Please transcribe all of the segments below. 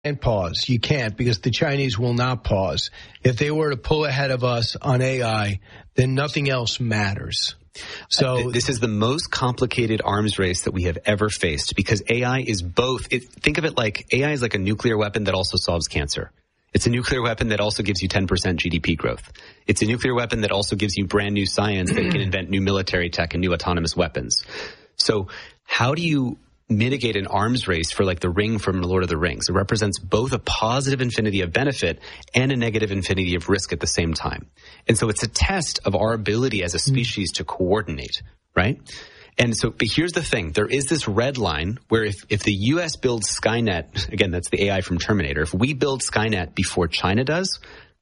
can't pause. You can't, because the Chinese will not pause. If they were to pull ahead of us on AI, then nothing else matters. So this is the most complicated arms race that we have ever faced, because AI is both. Think of it like AI is like a nuclear weapon that also solves cancer. It's a nuclear weapon that also gives you 10% GDP growth. It's a nuclear weapon that also gives you brand new science that can invent new military tech and new autonomous weapons. So how do you mitigate an arms race for like the ring from Lord of the Rings? It represents both a positive infinity of benefit and a negative infinity of risk at the same time. And so it's a test of our ability as a species to coordinate, right? And so, but here's the thing. There is this red line where if the U.S. builds Skynet, again, that's the AI from Terminator, if we build Skynet before China does,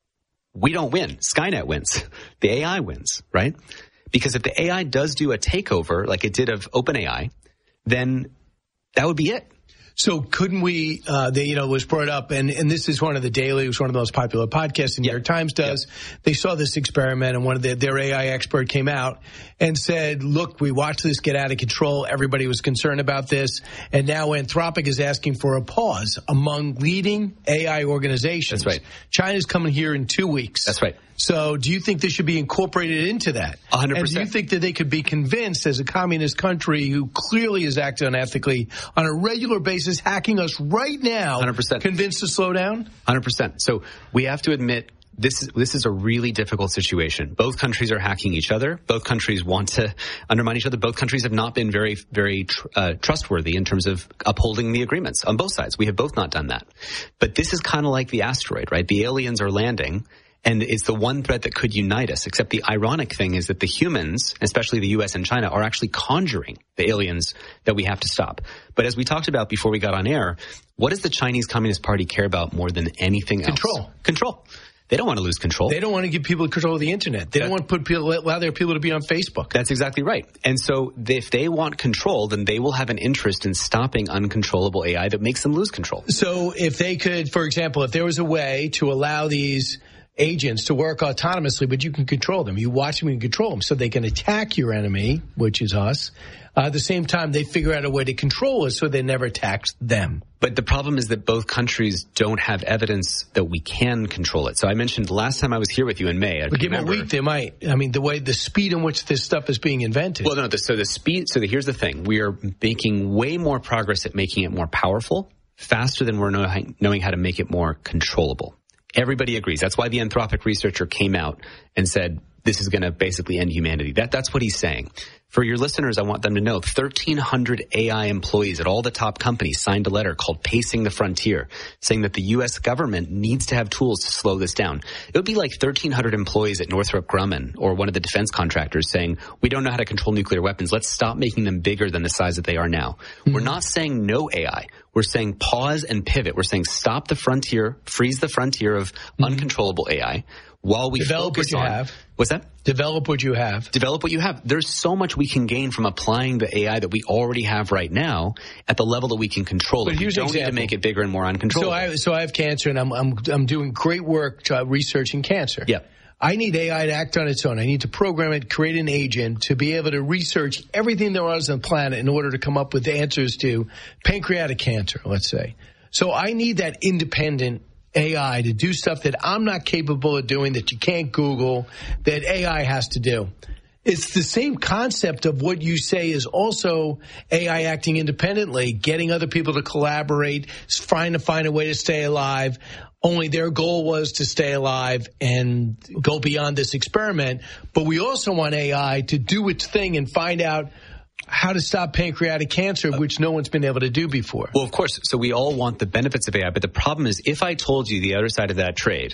we don't win. Skynet wins. The AI wins, right? Because if the AI does do a takeover like it did of OpenAI, then that would be it. So couldn't we, it was brought up, and this is one of the daily, it was one of the most popular podcasts the New York Times does. They saw this experiment, and one of their AI expert came out and said, look, we watched this get out of control. Everybody was concerned about this. And now Anthropic is asking for a pause among leading AI organizations. That's right. China's coming here in 2 weeks. That's right. So do you think this should be incorporated into that? 100%. And do you think that they could be convinced, as a communist country who clearly is acting unethically on a regular basis, hacking us right now, 100%. convinced to slow down? 100%. So we have to admit this is a really difficult situation. Both countries are hacking each other. Both countries want to undermine each other. Both countries have not been very, very trustworthy in terms of upholding the agreements on both sides. We have both not done that. But this is kind of like the asteroid, right? The aliens are landing, and it's the one threat that could unite us. Except the ironic thing is that the humans, especially the U.S. and China, are actually conjuring the aliens that we have to stop. But as we talked about before we got on air, what does the Chinese Communist Party care about more than anything else? Control. They don't want to lose control. They don't want to give people control of the internet. They don't want to allow their people to be on Facebook. That's exactly right. And so if they want control, then they will have an interest in stopping uncontrollable AI that makes them lose control. So if they could, for example, if there was a way to allow these agents to work autonomously, but you can control them. You watch them and control them so they can attack your enemy, which is us. At the same time, they figure out a way to control us so they never attack them. But the problem is that both countries don't have evidence that we can control it. So I mentioned the last time I was here with you in May. But give them a week, they might. I mean, the speed in which this stuff is being invented. Well, no, here's the thing. We are making way more progress at making it more powerful, faster than we're knowing how to make it more controllable. Everybody agrees. That's why the Anthropic researcher came out and said this is going to basically end humanity. That's what he's saying. For your listeners, I want them to know 1,300 AI employees at all the top companies signed a letter called Pacing the Frontier, saying that the U.S. government needs to have tools to slow this down. It would be like 1,300 employees at Northrop Grumman or one of the defense contractors saying, we don't know how to control nuclear weapons. Let's stop making them bigger than the size that they are now. Mm-hmm. We're not saying no AI. We're saying pause and pivot. We're saying stop the frontier, freeze the frontier of uncontrollable AI. While we develop focus what you on, have. What's that? Develop what you have. Develop what you have. There's so much we can gain from applying the AI that we already have right now at the level that we can control it. We don't need to make it bigger and more uncontrollable. So I have cancer, and I'm doing great work researching cancer. Yeah. I need AI to act on its own. I need to program it, create an agent to be able to research everything there is on the planet in order to come up with answers to pancreatic cancer, let's say. So I need that independent AI to do stuff that I'm not capable of doing, that you can't Google, that AI has to do. It's the same concept of what you say is also AI acting independently, getting other people to collaborate, trying to find a way to stay alive. Only their goal was to stay alive and go beyond this experiment. But we also want AI to do its thing and find out how to stop pancreatic cancer, which no one's been able to do before. Well, of course. So we all want the benefits of AI. But the problem is, if I told you the other side of that trade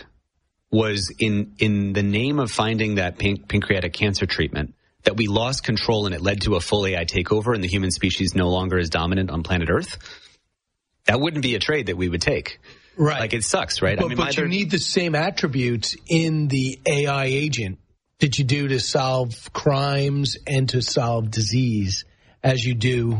was in the name of finding that pancreatic cancer treatment, that we lost control and it led to a full AI takeover and the human species no longer is dominant on planet Earth, that wouldn't be a trade that we would take. Right. Like, it sucks, right? But you need the same attributes in the AI agent that you do to solve crimes and to solve disease as you do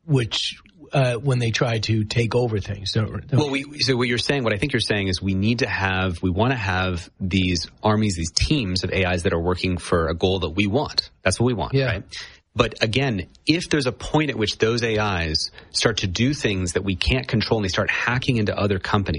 when they try to take over things. So what I think you're saying is we want to have these armies, these teams of AIs that are working for a goal that we want. That's what we want, right? But again, if there's a point at which those AIs start to do things that we can't control and they start hacking into other companies,